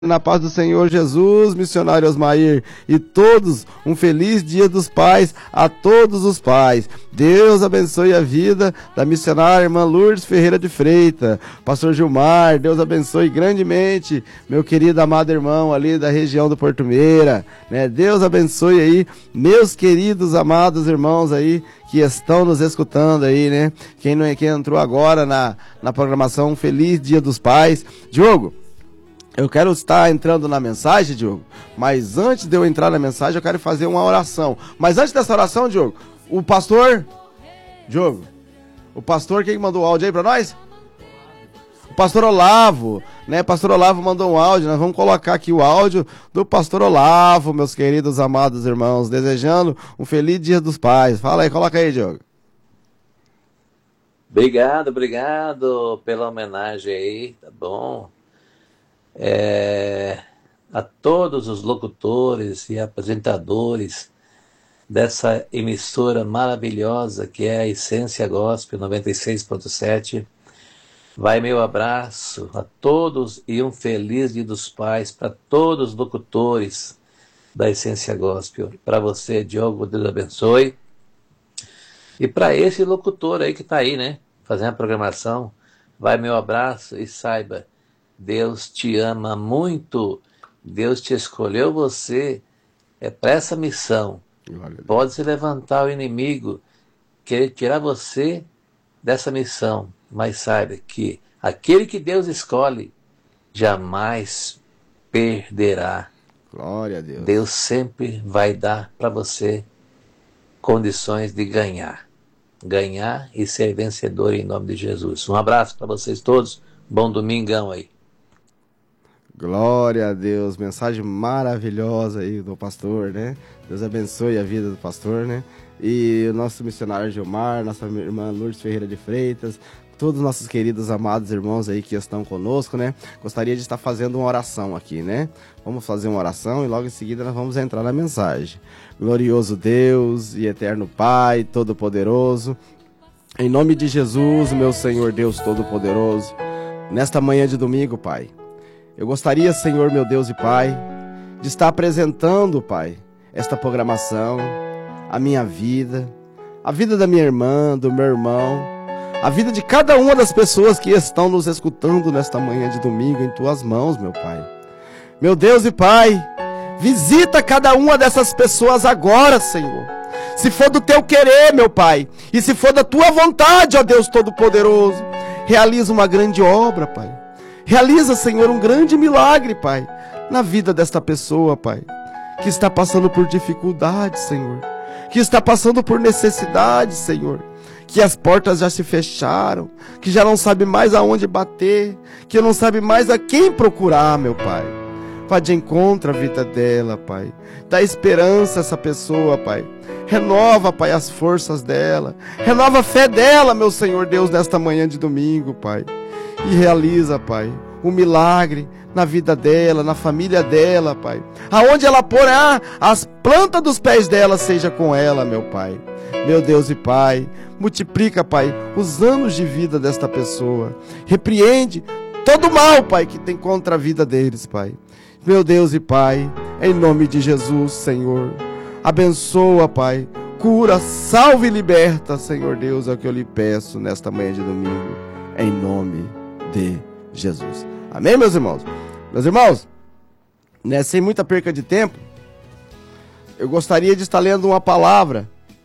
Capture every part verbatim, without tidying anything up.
Na paz do Senhor Jesus, missionário Osmair, e todos, um feliz dia dos pais a todos os pais. Deus abençoe a vida da missionária irmã Lourdes Ferreira de Freitas. Pastor Gilmar, Deus abençoe grandemente meu querido amado irmão ali da região do Porto Meira, né? Deus abençoe aí meus queridos amados irmãos aí que estão nos escutando aí, né? Quem, não, quem entrou agora na, na programação, um feliz dia dos pais. Diogo, eu quero estar entrando na mensagem, Diogo, mas antes de eu entrar na mensagem, eu quero fazer uma oração. Mas antes dessa oração, Diogo, o pastor... Diogo, o pastor, quem mandou o áudio aí pra nós? O pastor Olavo, né? Pastor Olavo mandou um áudio, nós vamos colocar aqui o áudio do pastor Olavo, meus queridos amados irmãos, desejando um feliz dia dos pais. Fala aí, coloca aí, Diogo. Obrigado, obrigado pela homenagem aí, tá bom? É, a todos os locutores e apresentadores dessa emissora maravilhosa que é a Essência Gospel noventa e seis ponto sete, vai meu abraço a todos e um feliz dia dos pais para todos os locutores da Essência Gospel. Para você, Diogo, Deus abençoe. E para esse locutor aí que está aí, né, fazendo a programação, vai meu abraço e saiba, Deus te ama muito, Deus te escolheu você é para essa missão. Pode se levantar o inimigo, querer tirar você dessa missão, mas saiba que aquele que Deus escolhe jamais perderá. Glória a Deus. Deus sempre vai dar para você condições de ganhar. Ganhar e ser vencedor em nome de Jesus. Um abraço para vocês todos, bom domingão aí. Glória a Deus, mensagem maravilhosa aí do pastor, né? Deus abençoe a vida do pastor, né? E o nosso missionário Gilmar, nossa irmã Lourdes Ferreira de Freitas, todos os nossos queridos amados irmãos aí que estão conosco, né? Gostaria de estar fazendo uma oração aqui, né? Vamos fazer uma oração e logo em seguida nós vamos entrar na mensagem. Glorioso Deus e eterno Pai, Todo-Poderoso, em nome de Jesus, meu Senhor Deus Todo-Poderoso, nesta manhã de domingo, Pai, eu gostaria, Senhor, meu Deus e Pai, de estar apresentando, Pai, esta programação, a minha vida, a vida da minha irmã, do meu irmão, a vida de cada uma das pessoas que estão nos escutando nesta manhã de domingo em Tuas mãos, meu Pai. Meu Deus e Pai, visita cada uma dessas pessoas agora, Senhor. Se for do Teu querer, meu Pai, e se for da Tua vontade, ó Deus Todo-Poderoso, realiza uma grande obra, Pai. Realiza, Senhor, um grande milagre, Pai, na vida desta pessoa, Pai, que está passando por dificuldades, Senhor, que está passando por necessidades, Senhor, que as portas já se fecharam, que já não sabe mais aonde bater, que não sabe mais a quem procurar, meu Pai. Vá de encontro à vida dela, Pai. Dá esperança a essa pessoa, Pai. Renova, Pai, as forças dela. Renova a fé dela, meu Senhor Deus, nesta manhã de domingo, Pai. E realiza, Pai, um milagre na vida dela, na família dela, Pai. Aonde ela pôr ah, as plantas dos pés dela, seja com ela, meu Pai. Meu Deus e Pai, multiplica, Pai, os anos de vida desta pessoa. Repreende todo o mal, Pai, que tem contra a vida deles, Pai. Meu Deus e Pai, em nome de Jesus, Senhor, abençoa, Pai, cura, salve e liberta, Senhor Deus, é o que eu lhe peço nesta manhã de domingo, em nome de Jesus. Amém, meus irmãos? Meus irmãos, né, sem muita perca de tempo, eu gostaria de estar lendo uma palavra.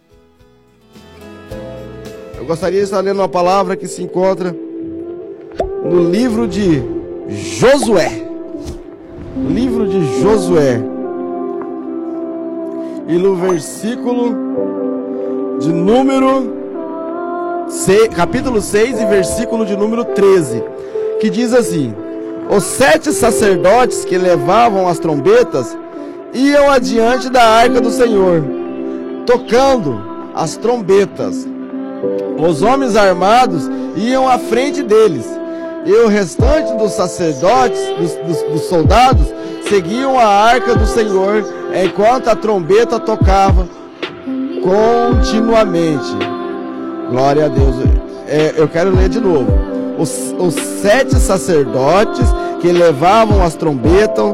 Eu gostaria de estar lendo uma palavra que se encontra no livro de Josué. Livro de Josué. E no versículo de número seis, capítulo seis e versículo de número treze, que diz assim: os sete sacerdotes que levavam as trombetas iam adiante da arca do Senhor, tocando as trombetas. Os homens armados iam à frente deles, e o restante dos sacerdotes, dos, dos, dos soldados, seguiam a arca do Senhor, enquanto a trombeta tocava continuamente. Glória a Deus. É, eu quero ler de novo. Os, os sete sacerdotes que levavam as trombetas